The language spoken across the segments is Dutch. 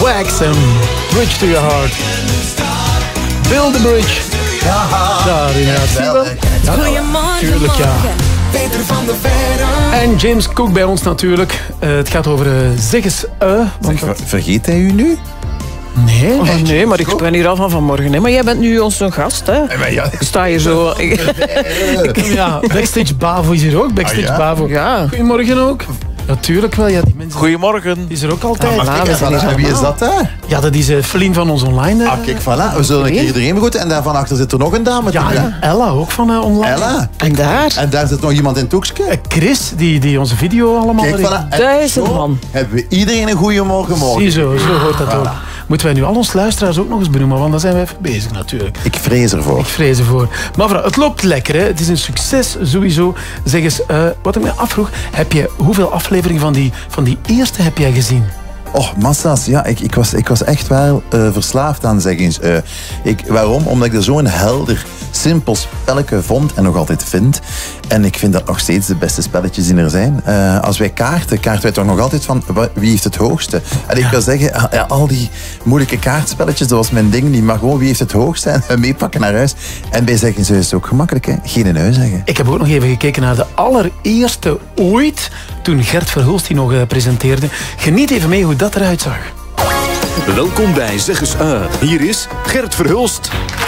Wax en Bridge to Your Heart. Build the bridge. Ja, inderdaad. Goedemorgen. Tuurlijk, ja. Peter van der Veijden. En James Cook bij ons natuurlijk. Het gaat over zeg eens... Vergeet hij u nu? Nee, maar ik ben hier al van vanmorgen. Hè. Maar jij bent nu onze gast, hè? Ik sta hier zo... Ja, Backstage Bavo is hier ook. Backstage Bavo. Ja. Goedemorgen ook. Natuurlijk wel, ja. Die mensen... Goedemorgen. Die is er ook altijd. En wie is dat, hè? Ja, dat is Feline van ons online. Kijk, voilà. We zullen een keer iedereen begroeten. En daar van achter zit er nog een dame. Ja, Ella, ook van online. Ella. En daar zit nog iemand in het hoekje. Chris, die onze video allemaal... Kijk, voilà. Daar is het man. Hebben we iedereen een goede morgen. Ziezo, zo hoort dat ook. Moeten wij nu al onze luisteraars ook nog eens benoemen, want daar zijn we even bezig natuurlijk. Ik vrees ervoor. Maar mevrouw, het loopt lekker, hè? Het is een succes sowieso. Zeg eens, wat ik me afvroeg, hoeveel afleveringen van die eerste heb jij gezien? Oh, massa's. Ja, ik was echt wel verslaafd aan, zeg eens. Waarom? Omdat ik er zo'n helder, simpel spelletje vond en nog altijd vind. En ik vind dat nog steeds de beste spelletjes die er zijn. Als wij kaarten wij toch nog altijd van wie heeft het hoogste. En ik wil zeggen, al die moeilijke kaartspelletjes, dat was mijn ding niet. Maar gewoon wie heeft het hoogste en meepakken naar huis. En bij zeggen ze is het ook gemakkelijk, hè? Geen nee zeggen. Ik heb ook nog even gekeken naar de allereerste ooit, toen Gert Verhulst die nog presenteerde. Geniet even mee hoe dat eruit zag. Welkom bij Zeg eens Hier is Gert Verhulst.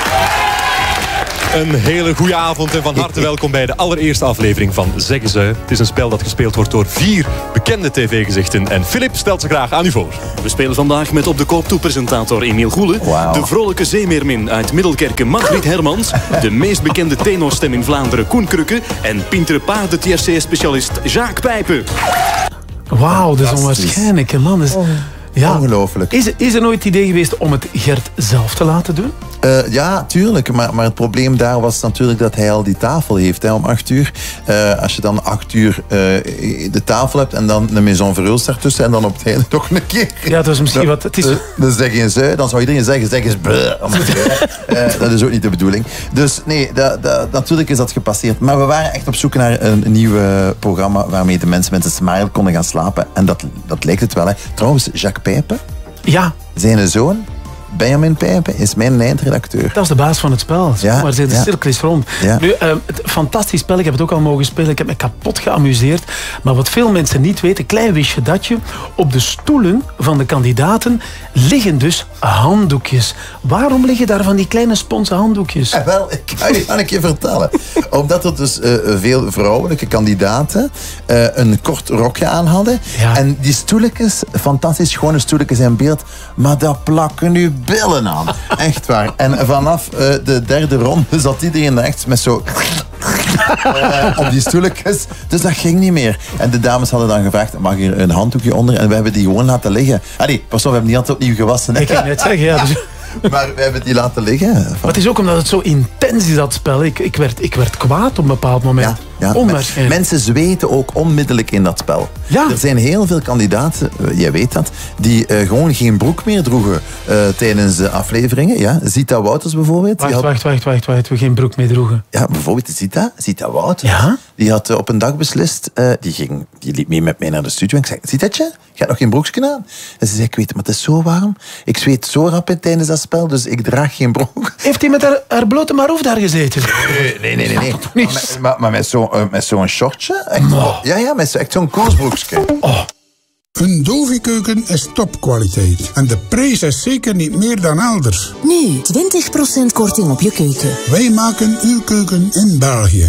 Een hele goede avond en van harte welkom bij de allereerste aflevering van Zeg eens Het is een spel dat gespeeld wordt door 4 bekende tv-gezichten. En Filip stelt ze graag aan u voor. We spelen vandaag met op de koop toe-presentator Emiel Goele. Wow. De vrolijke zeemeermin uit Middelkerken Margriet Hermans. De meest bekende tenorstem in Vlaanderen Koen Krukke. En Pintere Paarden TRC-specialist Jacques Pijpen. Wauw, dat is onwaarschijnlijk, man. Ja. Ongelooflijk. Is er nooit het idee geweest om het Gert zelf te laten doen? Ja, tuurlijk. Maar het probleem daar was natuurlijk dat hij al die tafel heeft om 8 uur. Als je dan 8 uur de tafel hebt en dan een Maison Verhulst ertussen en dan op het einde toch een keer... Ja, dat is misschien wat... Het is... Dan zeg je eens dan zou iedereen zeggen, zeg eens dat is ook niet de bedoeling. Dus nee, natuurlijk is dat gepasseerd. Maar we waren echt op zoek naar een nieuw programma waarmee de mensen met een smile konden gaan slapen. En dat lijkt het wel. Hè. Trouwens, Jacques Pijpen, zijn zoon, Benjamin Pijpen, is mijn eindredacteur. Dat is de baas van het spel. Ja, maar de cirkel is rond. Ja. Nu, het fantastisch spel, ik heb het ook al mogen spelen. Ik heb me kapot geamuseerd. Maar wat veel mensen niet weten, klein wistje datje, op de stoelen van de kandidaten liggen dus handdoekjes. Waarom liggen daar van die kleine sponsen handdoekjes? Wel, ik kan je een keer vertellen. Omdat er dus veel vrouwelijke kandidaten een kort rokje aan hadden. Ja. En die stoeltjes, fantastisch schone stoeltjes in beeld, maar daar plakken nu billen aan. Echt waar. En vanaf de derde ronde zat iedereen echt met zo... op die stoeltjes. Dus dat ging niet meer. En de dames hadden dan gevraagd, mag hier een handdoekje onder? En we hebben die gewoon laten liggen. Nee, pas op, we hebben die altijd opnieuw gewassen. Hè? Ik kan net zeggen, ja. Dus... Maar we hebben die laten liggen. Maar het is ook omdat het zo intens is, dat spel. Ik werd kwaad op een bepaald moment. Ja, onwaarschijnlijk. Mensen zweten ook onmiddellijk in dat spel. Ja. Er zijn heel veel kandidaten, jij weet dat, die gewoon geen broek meer droegen tijdens de afleveringen. Ja? Zita Wouters bijvoorbeeld. Wacht. We geen broek meer droegen. Ja, bijvoorbeeld Zita Wouters. Ja? Die had op een dag beslist, die liep mee met mij naar de studio. En ik zei, Zitatje, je hebt nog geen broekje aan? En ze zei, ik weet het, maar het is zo warm. Ik zweet zo rap tijdens dat spel, dus ik draag geen broek. Heeft hij met haar blote maroef daar gezeten? Nee. Maar met zo'n shortje? Echt, ja, met echt zo'n koersbroekje. Een Dovi-keuken is topkwaliteit. En de prijs is zeker niet meer dan elders. Nu 20% korting op je keuken. Wij maken uw keuken in België.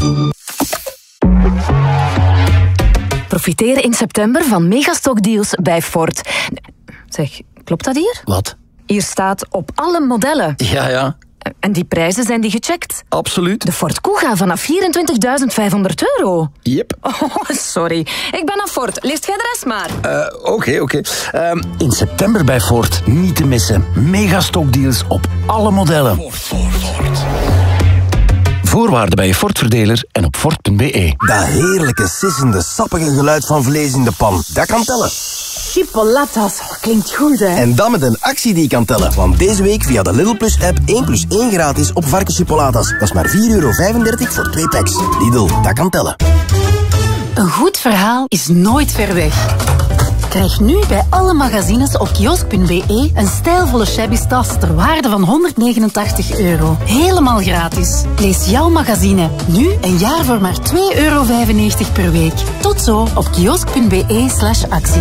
Profiteer in september van megastockdeals bij Ford. Zeg, klopt dat hier? Wat? Hier staat op alle modellen. Ja. En die prijzen, zijn die gecheckt? Absoluut. De Ford Kuga vanaf €24.500. Yep. Oh, sorry. Ik ben aan Ford. Leest jij de rest maar. Oké. In september bij Ford niet te missen. Megastokdeals op alle modellen. Ford. Voorwaarden bij je Ford-verdeler en op Ford.be. Dat heerlijke, sissende, sappige geluid van vlees in de pan. Dat kan tellen. Chipolatas, klinkt goed, hè? En dan met een actie die kan tellen. Want deze week via de Lidl Plus app 1+1 gratis op varkenschipolatas. Dat is maar €4,35 voor 2 packs. Lidl, dat kan tellen. Een goed verhaal is nooit ver weg. Krijg nu bij alle magazines op kiosk.be een stijlvolle shabby tas ter waarde van €189. Helemaal gratis. Lees jouw magazine nu een jaar voor maar €2,95 per week. Tot zo op kiosk.be/actie.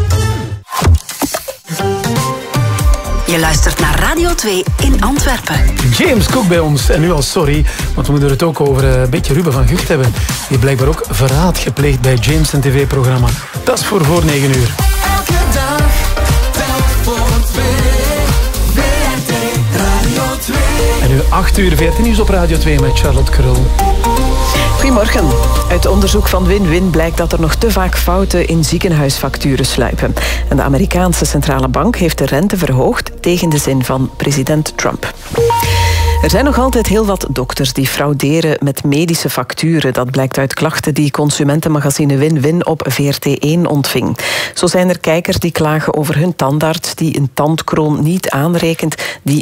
Je luistert naar Radio 2 in Antwerpen. James Cook bij ons. En nu al sorry, want we moeten het ook over een beetje Ruben van Gucht hebben. Die blijkbaar ook verraad gepleegd bij James' tv-programma. Dat is voor 9 uur. Elke dag, telk voor 2. VRT Radio 2. En nu 8 uur VRT Nieuws op Radio 2 met Charlotte Krul. Goedemorgen. Uit onderzoek van Win-Win blijkt dat er nog te vaak fouten in ziekenhuisfacturen sluipen. En de Amerikaanse centrale bank heeft de rente verhoogd tegen de zin van president Trump. Er zijn nog altijd heel wat dokters die frauderen met medische facturen. Dat blijkt uit klachten die consumentenmagazine Win-Win op VRT1 ontving. Zo zijn er kijkers die klagen over hun tandarts die een tandkroon niet aanrekent, die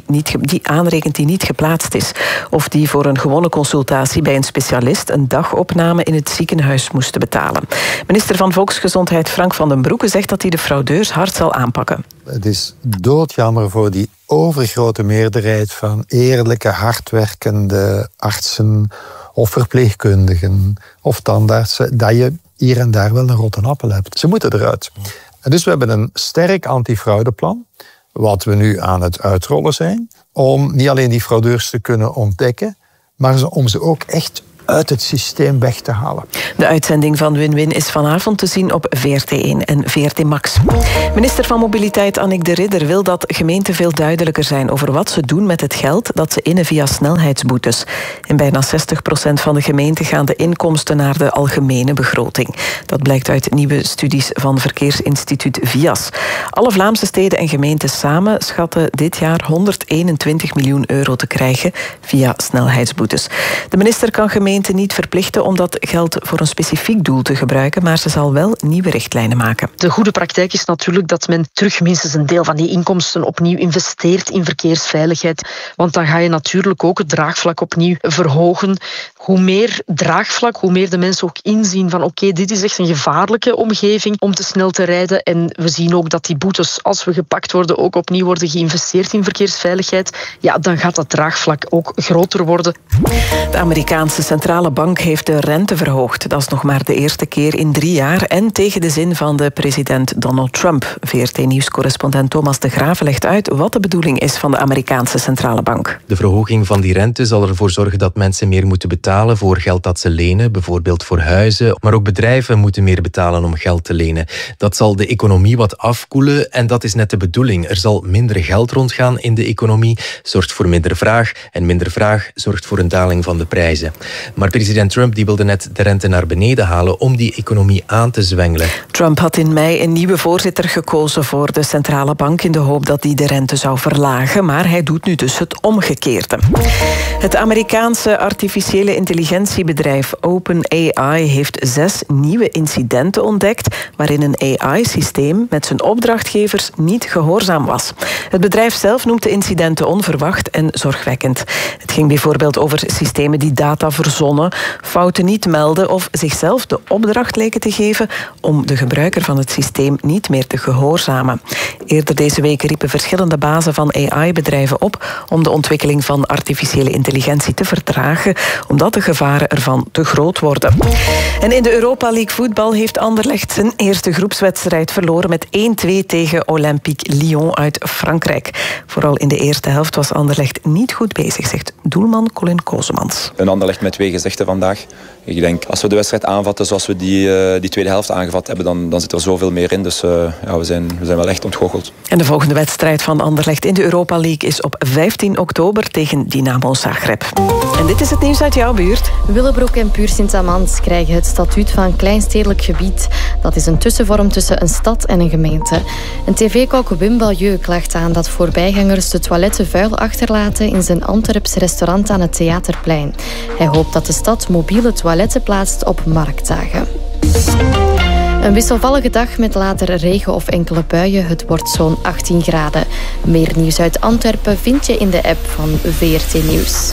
niet geplaatst is. Of die voor een gewone consultatie bij een specialist een dagopname in het ziekenhuis moesten betalen. Minister van Volksgezondheid Frank van den Broeke zegt dat hij de fraudeurs hard zal aanpakken. Het is doodjammer voor die overgrote meerderheid van eerlijke, hardwerkende artsen of verpleegkundigen of tandartsen, dat je hier en daar wel een rotte appel hebt. Ze moeten eruit. En dus we hebben een sterk antifraudeplan, wat we nu aan het uitrollen zijn, om niet alleen die fraudeurs te kunnen ontdekken, maar om ze ook echt uit het systeem weg te halen. De uitzending van Win-Win is vanavond te zien op VRT1 en VRT Max. Minister van Mobiliteit Annick de Ridder wil dat gemeenten veel duidelijker zijn over wat ze doen met het geld dat ze innen via snelheidsboetes. In bijna 60% van de gemeenten gaan de inkomsten naar de algemene begroting. Dat blijkt uit nieuwe studies van Verkeersinstituut VIAS. Alle Vlaamse steden en gemeenten samen schatten dit jaar €121 miljoen te krijgen via snelheidsboetes. De minister kan gemeenten niet verplichten om dat geld voor een specifiek doel te gebruiken, maar ze zal wel nieuwe richtlijnen maken. De goede praktijk is natuurlijk dat men terug minstens een deel van die inkomsten opnieuw investeert in verkeersveiligheid. Want dan ga je natuurlijk ook het draagvlak opnieuw verhogen. Hoe meer draagvlak, hoe meer de mensen ook inzien van oké, dit is echt een gevaarlijke omgeving om te snel te rijden. En we zien ook dat die boetes, als we gepakt worden, ook opnieuw worden geïnvesteerd in verkeersveiligheid. Ja, dan gaat dat draagvlak ook groter worden. De Amerikaanse centrale bank heeft de rente verhoogd. Dat is nog maar de eerste keer in 3 jaar en tegen de zin van de president Donald Trump. VRT-nieuwscorrespondent Thomas de Graaf legt uit wat de bedoeling is van de Amerikaanse centrale bank. De verhoging van die rente zal ervoor zorgen dat mensen meer moeten betalen voor geld dat ze lenen, bijvoorbeeld voor huizen. Maar ook bedrijven moeten meer betalen om geld te lenen. Dat zal de economie wat afkoelen en dat is net de bedoeling. Er zal minder geld rondgaan in de economie, zorgt voor minder vraag en minder vraag zorgt voor een daling van de prijzen. Maar president Trump die wilde net de rente naar beneden halen om die economie aan te zwengelen. Trump had in mei een nieuwe voorzitter gekozen voor de centrale bank in de hoop dat hij de rente zou verlagen, maar hij doet nu dus het omgekeerde. Het Amerikaanse artificiële intelligentiebedrijf OpenAI heeft 6 nieuwe incidenten ontdekt waarin een AI-systeem met zijn opdrachtgevers niet gehoorzaam was. Het bedrijf zelf noemt de incidenten onverwacht en zorgwekkend. Het ging bijvoorbeeld over systemen die data verzonnen, fouten niet melden of zichzelf de opdracht leken te geven om de gebruiker van het systeem niet meer te gehoorzamen. Eerder deze week riepen verschillende bazen van AI-bedrijven op om de ontwikkeling van artificiële intelligentie te vertragen, omdat de gevaren ervan te groot worden. En in de Europa League voetbal heeft Anderlecht zijn eerste groepswedstrijd verloren met 1-2 tegen Olympique Lyon uit Frankrijk. Vooral in de eerste helft was Anderlecht niet goed bezig, zegt doelman Colin Kozemans. Een Anderlecht met 2 gezichten vandaag. Ik denk, als we de wedstrijd aanvatten zoals we die tweede helft aangevat hebben, dan zit er zoveel meer in. Dus ja, we zijn wel echt ontgoocheld. En de volgende wedstrijd van Anderlecht in de Europa League is op 15 oktober tegen Dynamo Zagreb. En dit is het nieuws uit jouw buurt. Willebroek en Puur Sint-Amans krijgen het statuut van kleinstedelijk gebied. Dat is een tussenvorm tussen een stad en een gemeente. Een tv-kok Wim Balieu klaagt aan dat voorbijgangers de toiletten vuil achterlaten in zijn Antwerpse restaurant aan het Theaterplein. Hij hoopt dat de stad mobiele toiletten plaatst op marktdagen. Een wisselvallige dag met later regen of enkele buien. Het wordt zo'n 18 graden. Meer nieuws uit Antwerpen vind je in de app van VRT Nieuws.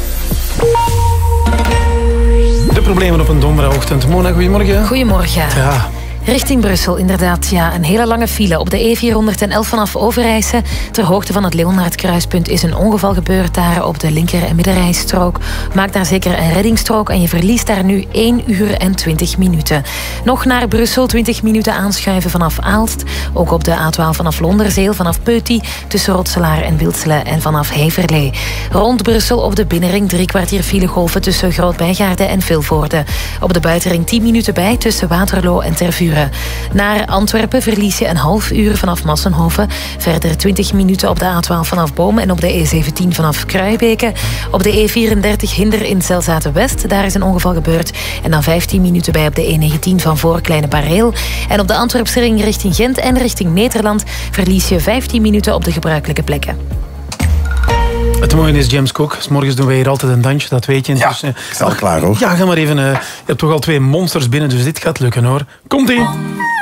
De problemen op een donderdagochtend. Mona, goedemorgen. Goedemorgen. Ja. Richting Brussel, inderdaad. Ja, een hele lange file op de E411 vanaf Overijse. Ter hoogte van het Leonhardkruispunt is een ongeval gebeurd daar op de linker- en middenrijstrook. Maak daar zeker een reddingsstrook en je verliest daar nu 1 uur en 20 minuten. Nog naar Brussel, 20 minuten aanschuiven vanaf Aalst. Ook op de A12 vanaf Londerzeel, vanaf Peuty, tussen Rotselaar en Wilselen en vanaf Heverlee. Rond Brussel op de binnenring 3 kwartier filegolven tussen Groot-Bijgaarde en Vilvoorde. Op de buitenring 10 minuten bij tussen Waterloo en Tervuren. Naar Antwerpen verlies je een half uur vanaf Massenhoven. Verder 20 minuten op de A12 vanaf Boom en op de E17 vanaf Kruijbeke. Op de E34 Hinder in Zelzaten-West, daar is een ongeval gebeurd. En dan 15 minuten bij op de E19 van voor Kleine Bareel. En op de Antwerpse ring richting Gent en richting Nederland verlies je 15 minuten op de gebruikelijke plekken. Het mooie is, James Cook, 's morgens doen wij hier altijd een dansje, dat weet je. Ja, dus, is al klaar hoor. Ja, ga maar even. Je hebt toch al 2 monsters binnen, dus dit gaat lukken hoor. Komt-ie!